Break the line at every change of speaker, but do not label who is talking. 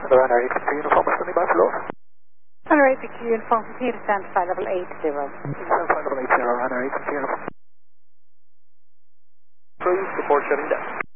The runner 83 uniform, standing by for low.
Runner 83 uniform, continue to stand by level 80.
Stand by level 80, runner 83 uniform.
Cruise, report shutting down.